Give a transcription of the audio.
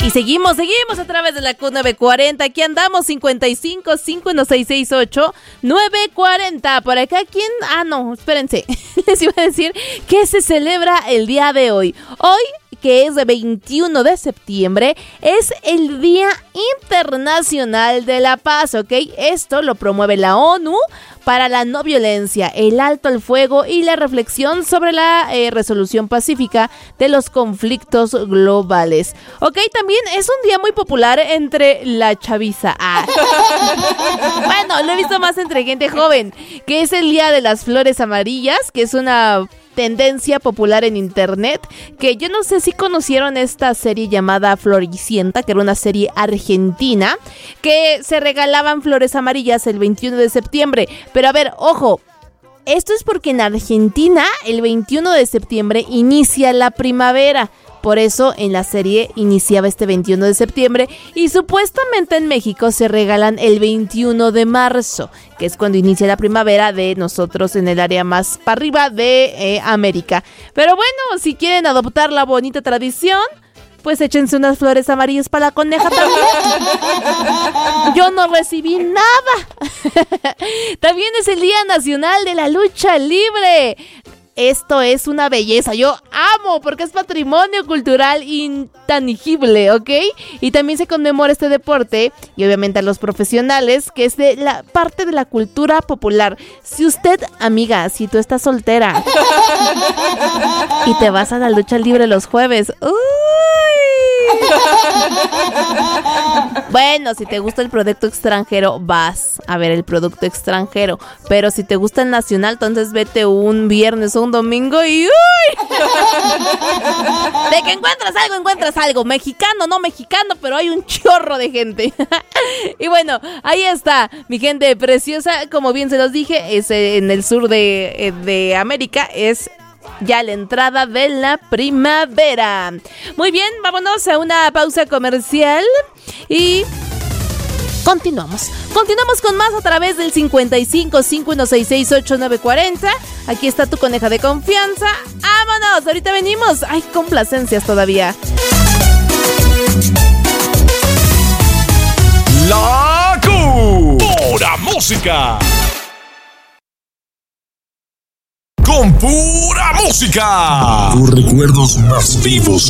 Y seguimos a través de la Q940. Aquí andamos, 55-51-668-940. Por acá, ¿quién? Ah, no, espérense. Les iba a decir que se celebra el día de hoy. Hoy, que es 21 de septiembre, es el Día Internacional de la Paz, ¿ok? Esto lo promueve la ONU para la no violencia, el alto al fuego y la reflexión sobre la resolución pacífica de los conflictos globales. Ok, también es un día muy popular entre la chaviza. Bueno, lo he visto más entre gente joven, que es el Día de las Flores Amarillas, que es una tendencia popular en internet, que yo no sé si conocieron esta serie llamada Floricienta, que era una serie argentina, que se regalaban flores amarillas el 21 de septiembre. Pero a ver, ojo, esto es porque en Argentina el 21 de septiembre inicia la primavera. Por eso en la serie iniciaba este 21 de septiembre y supuestamente en México se regalan el 21 de marzo, que es cuando inicia la primavera de nosotros en el área más para arriba de América. Pero bueno, si quieren adoptar la bonita tradición, pues échense unas flores amarillas para la coneja también. Yo no recibí nada. También es el Día Nacional de la Lucha Libre. Esto es una belleza, yo amo porque es patrimonio cultural intangible, ¿ok? Y también se conmemora este deporte y obviamente a los profesionales, que es de la parte de la cultura popular. Si usted, amiga, si tú estás soltera y te vas a la lucha libre los jueves, ¡uy! Bueno, si te gusta el producto extranjero, vas a ver el producto extranjero. Pero si te gusta el nacional, entonces vete un viernes o un domingo y ¡uy! De que encuentras algo. Mexicano, no mexicano, pero hay un chorro de gente. Y bueno, ahí está, mi gente preciosa. Como bien se los dije, es en el sur de América, es ya la entrada de la primavera. Muy bien, vámonos a una pausa comercial y continuamos con más a través del 55-5166-8940. Aquí está tu coneja de confianza. ¡Vámonos! Ahorita venimos. Hay complacencias todavía. La Q. Pura música. Con pura música. Tus recuerdos más vivos